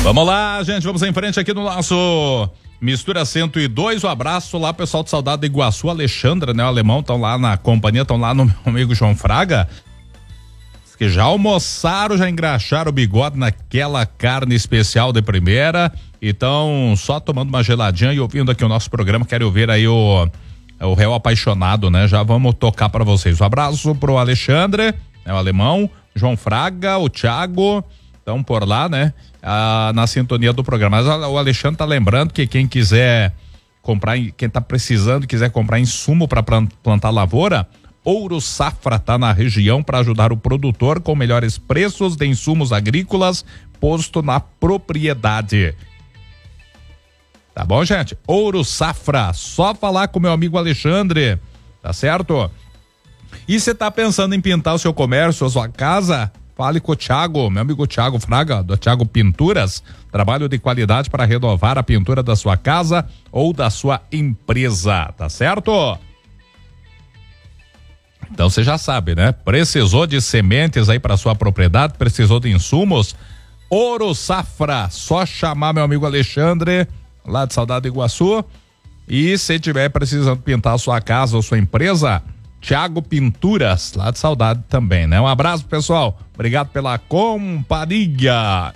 Vamos lá, gente, vamos em frente aqui no nosso Mistura 102, um abraço lá, pessoal de Saudade do Iguaçu, Alexandra, né, o alemão, estão lá na companhia, estão lá no meu amigo João Fraga, que já almoçaram, já engraxaram o bigode naquela carne especial de primeira, então só tomando uma geladinha e ouvindo aqui o nosso programa, quero ouvir aí o Réu Apaixonado, né, já vamos tocar para vocês. Um abraço pro Alexandre, né, o alemão, João Fraga, o Thiago, estão por lá, né, na sintonia do programa. Mas o Alexandre tá lembrando que quem quiser comprar, quem tá precisando, quiser comprar insumo para plantar lavoura, Ouro Safra tá na região para ajudar o produtor com melhores preços de insumos agrícolas posto na propriedade. Tá bom, gente? Ouro Safra, só falar com meu amigo Alexandre, tá certo? E você tá pensando em pintar o seu comércio, a sua casa? Fale com o Thiago, meu amigo Thiago Fraga, do Thiago Pinturas, trabalho de qualidade para renovar a pintura da sua casa ou da sua empresa, tá certo? Então você já sabe, né? Precisou de sementes aí para sua propriedade, precisou de insumos? Ouro Safra, só chamar meu amigo Alexandre, lá de Saudade do Iguaçu, e se tiver precisando pintar a sua casa ou sua empresa, Thiago Pinturas, lá de Saudade também, né? Um abraço, pessoal. Obrigado pela companhia.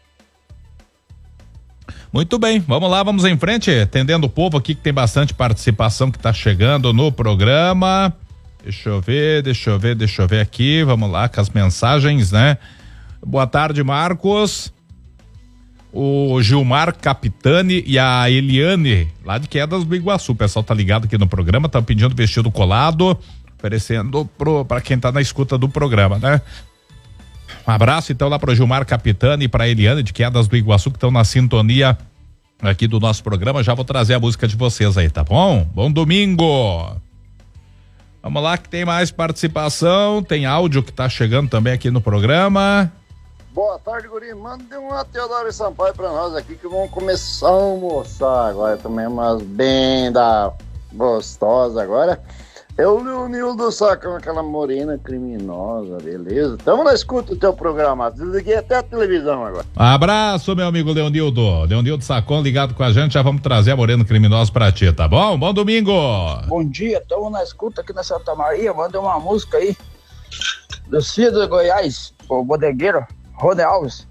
Muito bem, vamos lá, vamos em frente, atendendo o povo aqui que tem bastante participação que tá chegando no programa. Deixa eu ver aqui, vamos lá com as mensagens, né? Boa tarde, Marcos. O Gilmar Capitani e a Eliane, lá de Quedas do Iguaçu. O pessoal tá ligado aqui no programa, tá pedindo vestido colado, oferecendo pra quem tá na escuta do programa, né? Um abraço então lá pro Gilmar Capitani e pra Eliane de Quedas do Iguaçu, que estão na sintonia aqui do nosso programa. Já vou trazer a música de vocês aí, tá bom? Bom domingo! Vamos lá que tem mais participação, tem áudio que tá chegando também aqui no programa. Boa tarde, guri. Mande uma Teodoro Sampaio pra nós aqui que vamos começar a almoçar agora. Também umas bem da gostosa agora. Eu li o Nil do Sacão, aquela morena criminosa, beleza? Tamo na escuta do teu programa. Desliguei até a televisão agora. Abraço, meu amigo Leonildo. Leonildo Sacon ligado com a gente. Já vamos trazer a morena criminosa pra ti, tá bom? Bom domingo. Bom dia, tamo na escuta aqui na Santa Maria. Manda uma música aí do Cid de Goiás, o bodegueiro Rony Alves.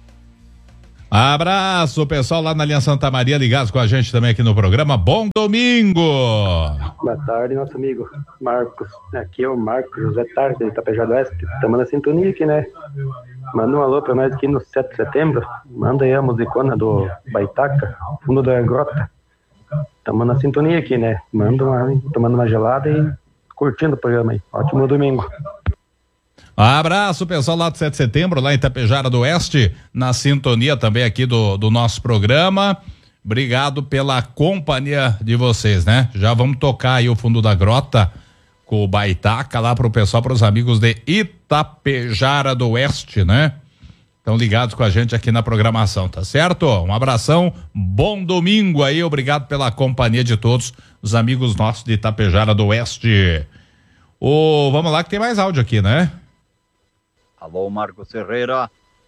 Abraço, pessoal lá na linha Santa Maria, ligados com a gente também aqui no programa. Bom domingo! Boa tarde, nosso amigo Marcos. Aqui é o Marcos José Tarde, de Itapejara do Oeste. Estamos na sintonia aqui, né? Manda um alô pra nós aqui no 7 de setembro. Manda aí a musicona do Baitaca, fundo da grota. Estamos na sintonia aqui, né? Manda tomando uma gelada e curtindo o programa aí. Ótimo domingo. Abraço, pessoal lá do 7 de setembro, lá em Itapejara do Oeste, na sintonia também aqui do nosso programa. Obrigado pela companhia de vocês, né? Já vamos tocar aí o fundo da grota com o Baitaca lá pro pessoal, pros amigos de Itapejara do Oeste, né? Estão ligados com a gente aqui na programação, tá certo? Um abração, bom domingo aí, obrigado pela companhia de todos os amigos nossos de Itapejara do Oeste. Vamos lá que tem mais áudio aqui, né? Alô, Marcos Ferreira,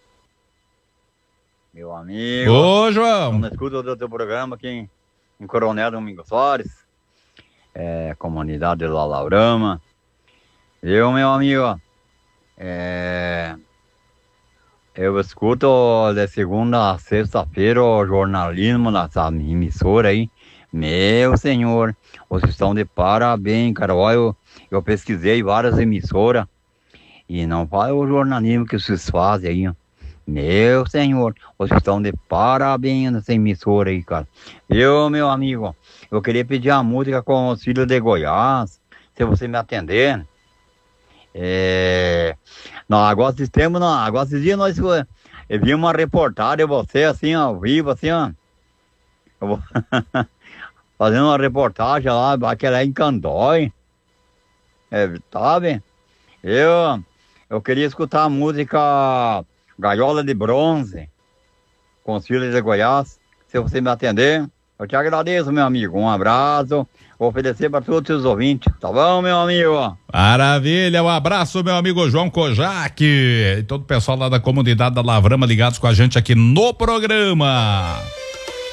meu amigo. Ô, João. Na escuta do teu programa aqui em Coronel Domingos Soares, comunidade La Laurama. Eu, meu amigo, eu escuto de segunda a sexta-feira o jornalismo nessa emissora aí. Meu senhor, vocês estão de parabéns, cara. Olha, eu pesquisei várias emissoras. E não fala o jornalismo que vocês fazem aí, ó. Meu senhor, vocês estão de parabéns nessa emissora aí, cara. Meu amigo, eu queria pedir a música com os filhos de Goiás, se você me atender. Não, agora esses tempos, não, agora esses dias eu vi uma reportagem de você, assim, ao vivo, assim, ó. Eu vou fazendo uma reportagem lá, aquela é em Candói. Sabe? Eu queria escutar a música Gaiola de Bronze, com os filhos de Goiás. Se você me atender, eu te agradeço, meu amigo. Um abraço, Vou oferecer para todos os ouvintes. Tá bom, meu amigo? Maravilha, um abraço, meu amigo João Kojak e todo o pessoal lá da comunidade da Lavrama ligados com a gente aqui no programa.